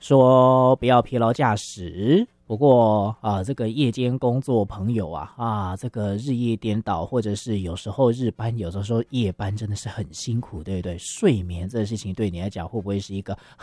说不要疲劳驾驶。不过这个夜间工作朋友这个日夜颠倒，或者是有时候日班，有的时候夜班，真的是很辛苦，对不对？睡眠这个事情对你来讲会不会是一个